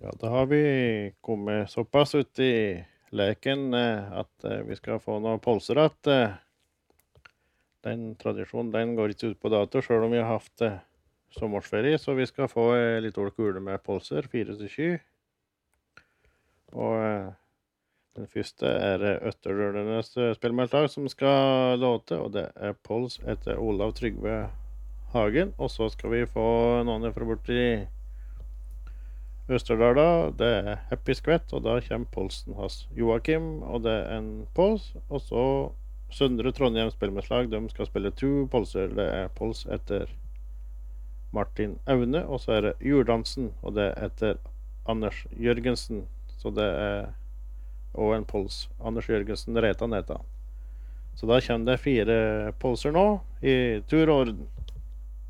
Ja, da har vi kommet såpass ut i leken at vi skal få noe polser at den tradisjonen den går ikke ut på dato, selv om vi har hatt sommersferie, så vi skal få litt gule med polser, 4 til 7. Og den første Øtterdølenes spillmeltlag som skal låte, og det Pols etter Olav Trygve Hagen. Og så skal vi få noen fra borti Østerdala, det Happy Skvett, og da kommer Polsen hans Joakim, og det en Pols. Og så Søndre Trondheim spillmeltlag, de skal spille 2 polser, det Pols etter Martin Aune, og så det Jorddansen, og det etter Anders Jørgensen, så det og en Pols, Anders Jørgensen, Reta Neta. Så da kommer det 4 polser nå, i tur og orden.